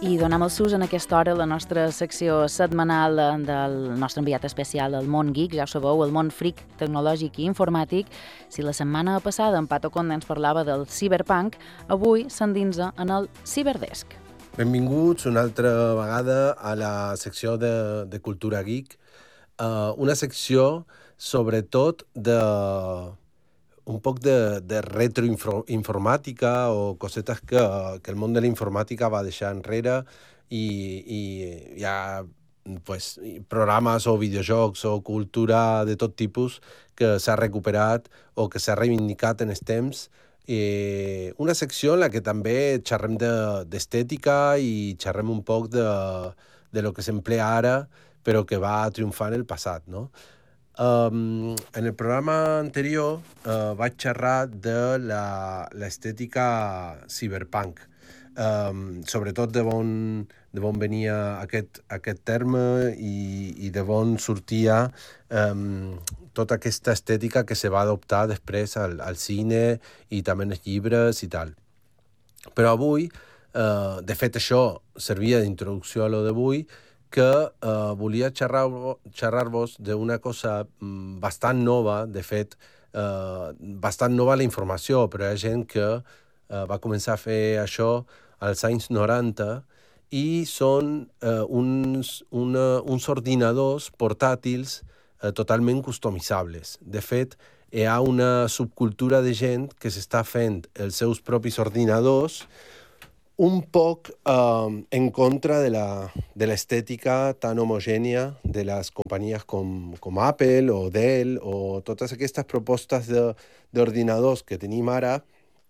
I donem el sus en aquesta hora la nostra secció setmanal del nostre enviat especial al món geek, ja ho sabeu, el món freak tecnològic i informàtic. Si la setmana passada en Pato Conde ens parlava del cyberpunk, avui s'endinsa en el Cyberdesk. Benvinguts una altra vegada a la secció de Cultura Geek, una secció sobretot un poc de retroinformàtica o cosetes que el món de la informàtica va deixar enrere i hi ha pues, programes o videojocs o cultura de tot tipus que s'ha recuperat o que s'ha reivindicat en els temps. Una secció en la que també xerrem d'estètica i xerrem un poc de lo que s'emplea ara però que va triomfar en el passat, no? En el programa anterior vaig xerrar de l'estètica cyberpunk, sobretot de on venia aquest terme i de on sortia tota aquesta estètica que se va adoptar després al cine i també en els llibres i tal. Però avui, de fet això servia d'introducció a lo d'avui, que volia xerrar-vos d'una cosa bastant nova, de fet, bastant nova la informació, però hi ha gent que va començar a fer això als anys 90 i són uns ordinadors portàtils totalment customitzables. De fet, hi ha una subcultura de gent que s'està fent els seus propis ordinadors un poc en contra de l'estètica tan homogènia de les companyies com Apple o Dell o totes aquestes propostes d'ordinadors que tenim ara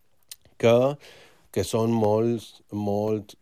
que són molt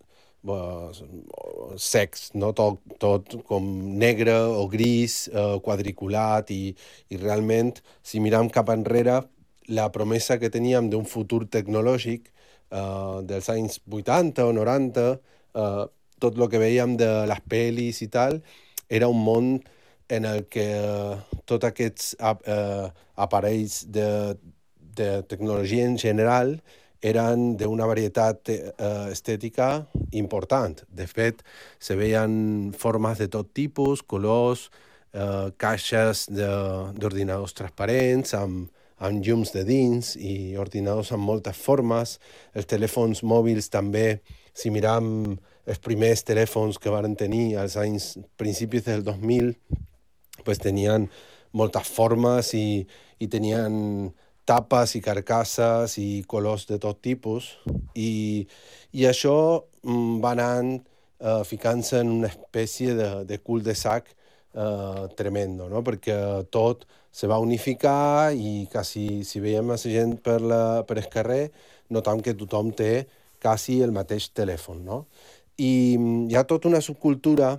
secs, no? Tot com negre o gris, quadriculat i realment, si miram cap enrere, la promesa que teníem d'un futur tecnològic dels anys 80 o 90, tot el que veiem de les pel·lis i tal, era un món en el que tots aquests aparells de tecnologia en general eren d'una varietat estètica important. De fet, se veien formes de tot tipus, colors, caixes d'ordinadors transparents, amb llums de dins i ordinadors amb moltes formes. Els telèfons mòbils també, si miram els primers telèfons que van tenir als principis del 2000, pues tenien moltes formes i tenien tapes i carcasses i colors de tot tipus. I això va anant ficant-se en una espècie de cul-de-sac tremendo, no? Perquè tot se va unificar i quasi, si veiem massa gent per el carrer, notam que tothom té quasi el mateix telèfon, no? I hi ha tota una subcultura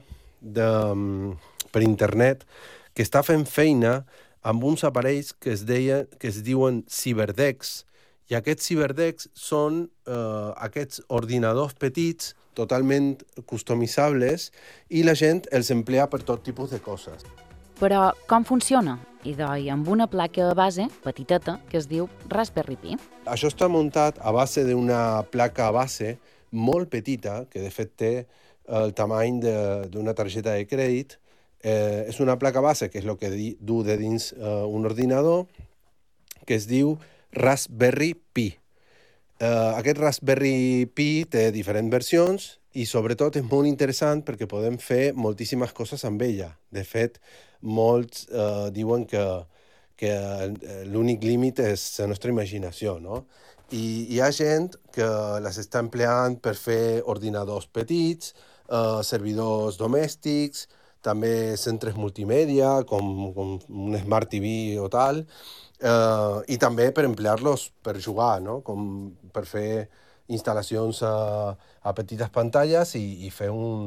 per internet que està fent feina amb uns aparells que es diuen ciberdecks, i aquests ciberdecks són aquests ordinadors petits totalment customitzables i la gent els emplea per tot tipus de coses. Però com funciona? I amb una placa base petiteta que es diu Raspberry Pi. Això està muntat a base d'una placa base molt petita, que de fet té el tamany d'una targeta de crèdit. És una placa base, que és el que du de dins un ordinador, que es diu Raspberry Pi. Aquest Raspberry Pi té diferents versions i sobretot és molt interessant perquè podem fer moltíssimes coses amb ella. De fet, molts diuen que l'únic límit és la nostra imaginació, no? I hi ha gent que les està empleant per fer ordinadors petits, servidors domèstics, també centres multimèdia, com un Smart TV o tal, i també per emplear-los per jugar, no? Com per fer instal·lacions a petites pantalles i fer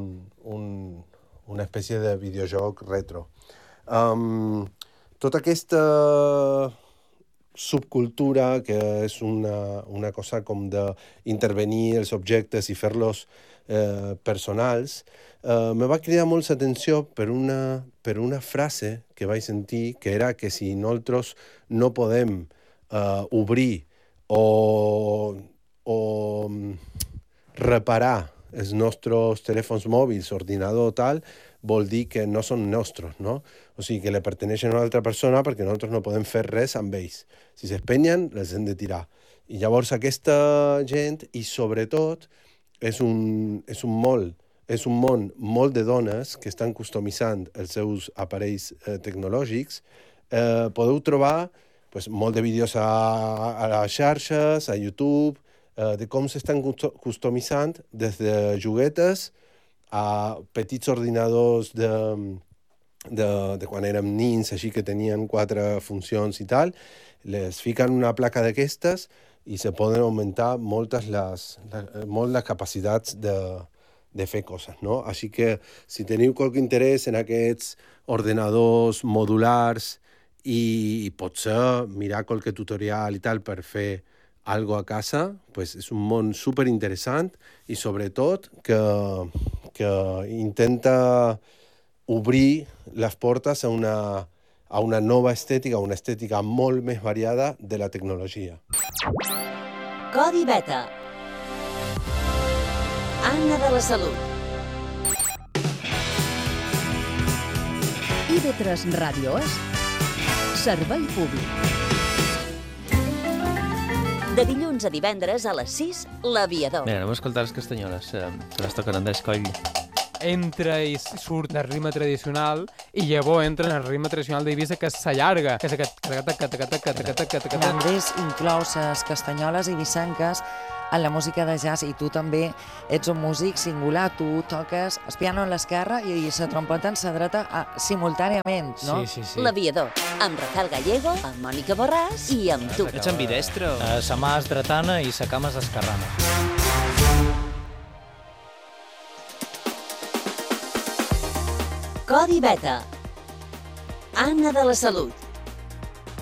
una espècie de videojoc retro. Tota aquesta subcultura, que és una cosa com d'intervenir els objectes i fer-los personals, me va cridar molt l'atenció per una frase que vaig sentir, que era que si nosaltres no podem obrir o reparar els nostres telèfons mòbils, ordinador tal, vol dir que no són nostres, no? O sigui, que li perteneixen a una altra persona perquè nosaltres no podem fer res amb ells. Si s'espenyen, les hem de tirar. I llavors aquesta gent, i sobretot, és un món molt de dones que estan customitzant els seus aparells tecnològics. Podeu trobar molt de vídeos a les xarxes, a YouTube, de com s'estan customitzant des de juguetes a petits ordinadors de quan érem nins, així que tenien 4 funcions i tal, les fiquen una placa d'aquestes i se poden augmentar molt les capacitats de fer coses, no? Així que si teniu qualque interès en aquests ordenadors modulars i potser mirar qualque tutorial i tal per fer algo a casa, és un món superinteressant i sobretot que intenta obrir les portes a una nova estètica, una estètica molt més variada de la tecnologia. Codi Beta. Anna de la Salut. IB3 Ràdio és Servei Públic. De dilluns a divendres a les 6, L'Aviador. Mira, anem a escoltar les castanyoles. Se les toquen Andrés Coll. Entra i surt del ritme tradicional i llavors entra en el ritme tradicional d'Eivissa que s'allarga, que és aquest... Andrés inclou les castanyoles eivissenques en la música de jazz i tu també ets un músic singular, tu toques el piano a l'esquerra i la trompeta en la dreta simultàniament, no? Sí. L'Aviador, amb Rafael Gallego, amb Mònica Borràs i amb tu. Ets ambidestro. Sa mà és dretana i sa cama és esquerrana. Codi Beta. Anna de la Salut.